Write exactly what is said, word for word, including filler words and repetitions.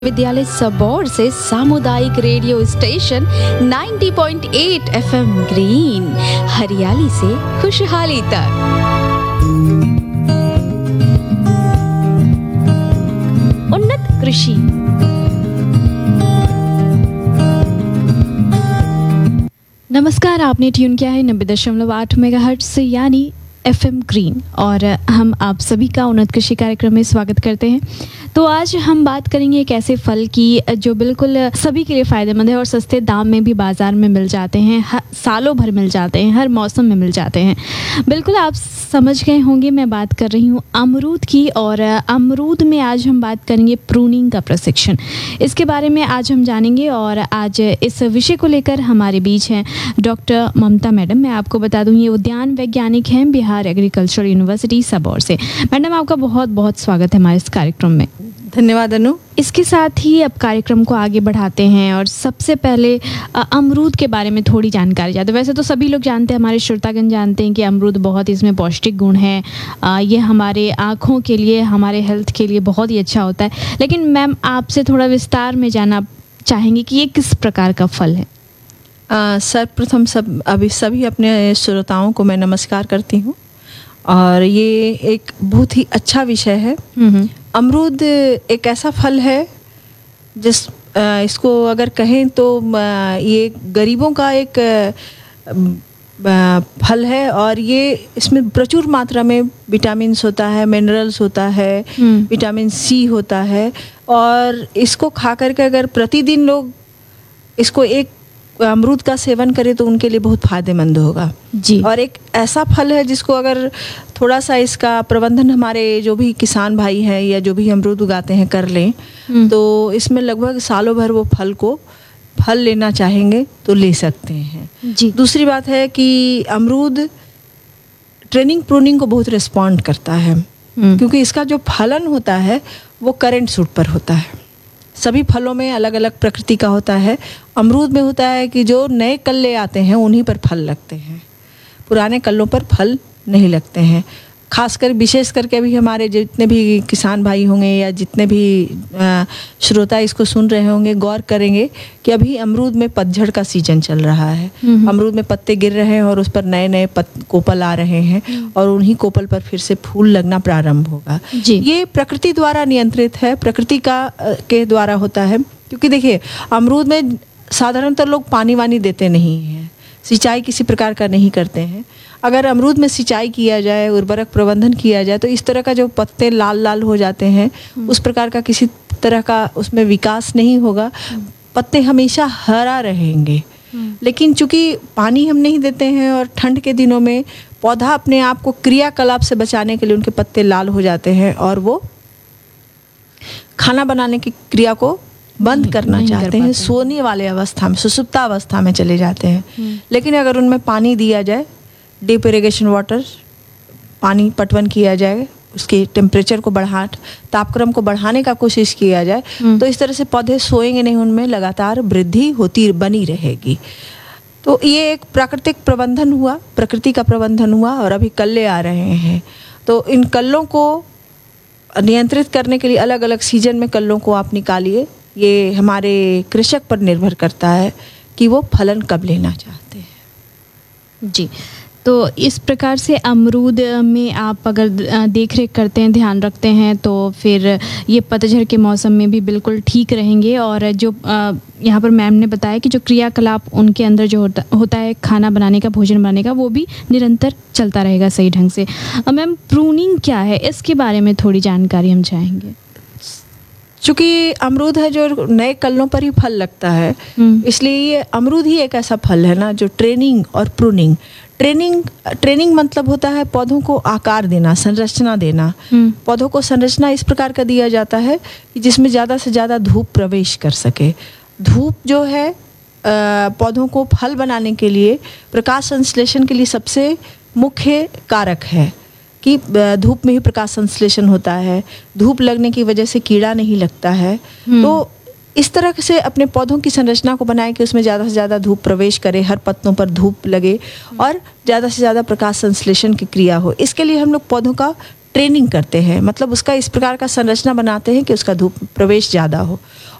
विद्यालय सबौर से सामुदायिक रेडियो स्टेशन नब्बे पॉइंट आठ एफएम ग्रीन, हरियाली से खुशहाली तक। उन्नत कृषि। नमस्कार, आपने ट्यून किया है नब्बे दशमलव आठ मेगाहर्ट्ज से यानी एफएम ग्रीन और हम आप सभी का उन्नत कृषि कार्यक्रम में स्वागत करते हैं। तो आज हम बात करेंगे एक ऐसे फल की जो बिल्कुल सभी के लिए फ़ायदेमंद है और सस्ते दाम में भी बाज़ार में मिल जाते हैं, सालों भर मिल जाते हैं, हर मौसम में मिल जाते हैं। बिल्कुल आप समझ गए होंगे मैं बात कर रही हूँ अमरूद की। और अमरूद में आज हम बात करेंगे प्रूनिंग का प्रशिक्षण, इसके बारे में आज हम जानेंगे। और आज इस विषय को लेकर हमारे बीच हैं डॉक्टर ममता मैडम। मैं आपको बता दूँ ये उद्यान वैज्ञानिक हैं बिहार एग्रीकल्चर यूनिवर्सिटी सबौर से। मैडम आपका बहुत बहुत स्वागत है हमारे इस कार्यक्रम में। धन्यवाद अनु। इसके साथ ही अब कार्यक्रम को आगे बढ़ाते हैं और सबसे पहले अमरूद के बारे में थोड़ी जानकारी चाहते हैं। वैसे तो सभी लोग जानते हैं, हमारे श्रोतागण जानते हैं कि अमरूद बहुत ही इसमें पौष्टिक गुण है, ये हमारे आँखों के लिए, हमारे हेल्थ के लिए बहुत ही अच्छा होता है। लेकिन मैम आपसे थोड़ा विस्तार में जानना चाहेंगे कि ये किस प्रकार का फल है। सर्वप्रथम सब अभी सभी अपने श्रोताओं को मैं नमस्कार करती हूँ और ये एक बहुत ही अच्छा विषय है। अमरूद एक ऐसा फल है जिस इसको अगर कहें तो ये गरीबों का एक फल है और ये इसमें प्रचुर मात्रा में विटामिन्स होता है, मिनरल्स होता है, विटामिन सी होता है। और इसको खा करके अगर प्रतिदिन लोग इसको एक अमरूद का सेवन करें तो उनके लिए बहुत फायदेमंद होगा जी। और एक ऐसा फल है जिसको अगर थोड़ा सा इसका प्रबंधन हमारे जो भी किसान भाई हैं या जो भी अमरूद उगाते हैं कर लें तो इसमें लगभग सालों भर वो फल को फल लेना चाहेंगे तो ले सकते हैं जी। दूसरी बात है कि अमरूद ट्रेनिंग प्रूनिंग को बहुत रिस्पॉन्ड करता है क्योंकि इसका जो फलन होता है वो करंट सूट पर होता है। सभी फलों में अलग अलग प्रकृति का होता है। अमरूद में होता है कि जो नए कल्ले आते हैं उन्हीं पर फल लगते हैं, पुराने कल्लों पर फल नहीं लगते हैं। खासकर विशेष करके अभी हमारे जितने भी किसान भाई होंगे या जितने भी श्रोता इसको सुन रहे होंगे गौर करेंगे कि अभी अमरूद में पतझड़ का सीजन चल रहा है। अमरूद में पत्ते गिर रहे हैं और उस पर नए नए कोपल आ रहे हैं और उन्हीं कोपल पर फिर से फूल लगना प्रारंभ होगा। ये प्रकृति द्वारा नियंत्रित है, प्रकृति का के द्वारा होता है। क्योंकि देखिए अमरूद में साधारणतः लोग पानी वानी देते नहीं हैं, सिंचाई किसी प्रकार का नहीं करते हैं। अगर अमरूद में सिंचाई किया जाए, उर्वरक प्रबंधन किया जाए तो इस तरह का जो पत्ते लाल लाल हो जाते हैं उस प्रकार का किसी तरह का उसमें विकास नहीं होगा, पत्ते हमेशा हरा रहेंगे। लेकिन चूंकि पानी हम नहीं देते हैं और ठंड के दिनों में पौधा अपने आप को क्रियाकलाप से बचाने के लिए उनके पत्ते लाल हो जाते हैं और वो खाना बनाने की क्रिया को बंद करना चाहते हैं, सोने वाले अवस्था में, सुसुप्ता अवस्था में चले जाते हैं। लेकिन अगर उनमें पानी दिया जाए, डीप इरिगेशन वाटर, पानी पटवन किया जाए, उसके टेम्परेचर को बढ़ा तापक्रम को बढ़ाने का कोशिश किया जाए तो इस तरह से पौधे सोएंगे नहीं, उनमें लगातार वृद्धि होती बनी रहेगी। तो ये एक प्राकृतिक प्रबंधन हुआ, प्रकृति का प्रबंधन हुआ। और अभी कल्ले आ रहे हैं तो इन कल्लों को नियंत्रित करने के लिए अलग अलग सीजन में कल्लों को आप निकालिए। ये हमारे कृषक पर निर्भर करता है कि वो फलन कब लेना चाहते हैं जी। तो इस प्रकार से अमरूद में आप अगर देख रेख करते हैं, ध्यान रखते हैं तो फिर ये पतझड़ के मौसम में भी बिल्कुल ठीक रहेंगे। और जो यहाँ पर मैम ने बताया कि जो क्रियाकलाप उनके अंदर जो होता होता है खाना बनाने का, भोजन बनाने का, वो भी निरंतर चलता रहेगा सही ढंग से। मैम प्रूनिंग क्या है, इसके बारे में थोड़ी जानकारी हम चाहेंगे। चूँकि अमरूद है जो नए कल्लों पर ही फल लगता है, इसलिए ये अमरूद ही एक ऐसा फल है ना जो ट्रेनिंग और प्रूनिंग ट्रेनिंग ट्रेनिंग मतलब होता है पौधों को आकार देना, संरचना देना। पौधों को संरचना इस प्रकार का दिया जाता है कि जिसमें ज़्यादा से ज़्यादा धूप प्रवेश कर सके। धूप जो है पौधों को फल बनाने के लिए, प्रकाश संश्लेषण के लिए सबसे मुख्य कारक है कि धूप में ही प्रकाश संश्लेषण होता है। धूप लगने की वजह से कीड़ा नहीं लगता है। तो इस तरह से अपने पौधों की संरचना को बनाए कि उसमें ज़्यादा से ज़्यादा धूप प्रवेश करे, हर पत्तों पर धूप लगे और ज़्यादा से ज़्यादा प्रकाश संश्लेषण की क्रिया हो। इसके लिए हम लोग पौधों का ट्रेनिंग करते हैं, मतलब उसका इस प्रकार का संरचना बनाते हैं कि उसका धूप प्रवेश ज़्यादा हो।